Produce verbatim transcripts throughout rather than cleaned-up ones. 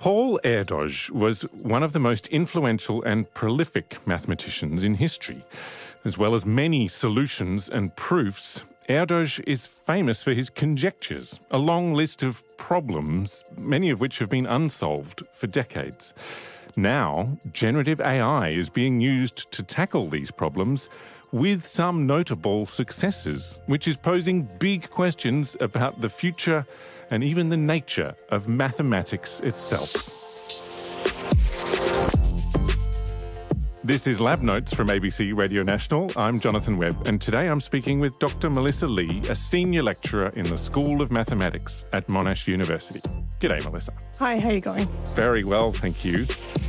Paul Erdős was one of the most influential and prolific mathematicians in history. As well as many solutions and proofs, Erdős is famous for his conjectures, a long list of problems, many of which have been unsolved for decades. Now, generative A I is being used to tackle these problems with some notable successes, which is posing big questions about the future and even the nature of mathematics itself. This is Lab Notes from A B C Radio National. I'm Jonathan Webb, and today I'm speaking with Doctor Melissa Lee, a senior lecturer in the School of Mathematics at Monash University. G'day, Melissa. Hi, how are you going? Very well, thank you.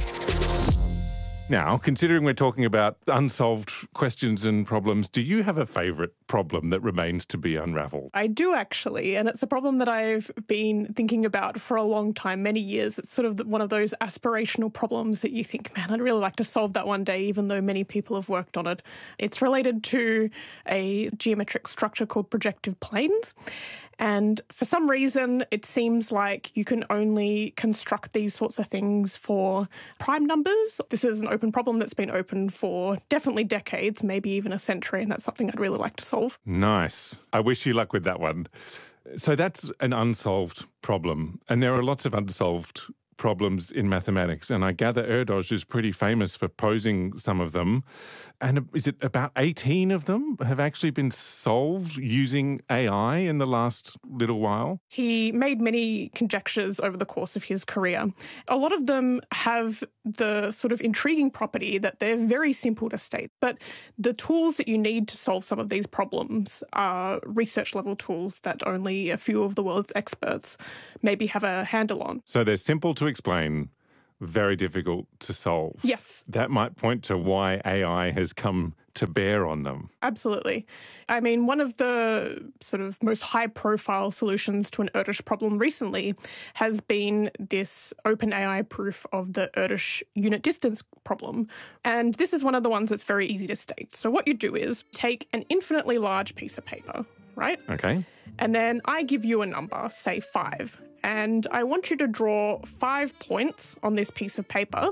Now, considering we're talking about unsolved questions and problems, do you have a favourite problem that remains to be unravelled? I do, actually, and it's a problem that I've been thinking about for a long time, many years. It's sort of one of those aspirational problems that you think, man, I'd really like to solve that one day, even though many people have worked on it. It's related to a geometric structure called projective planes. And for some reason, it seems like you can only construct these sorts of things for prime numbers. This is an open problem that's been open for definitely decades, maybe even a century, and that's something I'd really like to solve. Nice. I wish you luck with that one. So that's an unsolved problem, and there are lots of unsolved problems in mathematics, and I gather Erdős is pretty famous for posing some of them. And is it about eighteen of them have actually been solved using A I in the last little while? He made many conjectures over the course of his career. A lot of them have the sort of intriguing property that they're very simple to state, but the tools that you need to solve some of these problems are research-level tools that only a few of the world's experts maybe have a handle on. So they're simple to explain, very difficult to solve. Yes. That might point to why A I has come to bear on them. Absolutely. I mean, one of the sort of most high-profile solutions to an Erdős problem recently has been this OpenAI proof of the Erdős unit distance problem. And this is one of the ones that's very easy to state. So what you do is take an infinitely large piece of paper, right? Okay. And then I give you a number, say five. And I want you to draw five points on this piece of paper